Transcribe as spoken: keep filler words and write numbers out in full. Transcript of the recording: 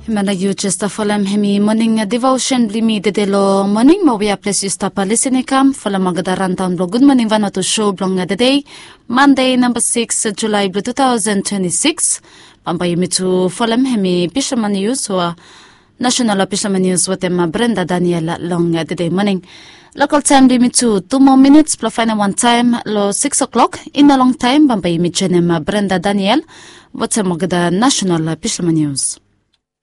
Himana you just a follow hemi morning devotion blimi de delo morning mo we are place you stop listening come follow magadaran down blog good morning vano to show blong the day Monday number six July two thousand twenty-six pamba yimi to follow hemi Fisherman News or National Fisherman News with them Brenda Daniel long the day morning local time limit to two more minutes plus final one time lo six o'clock in a long time pamba yimi chenem Brenda Daniel what's a magada National Fisherman News.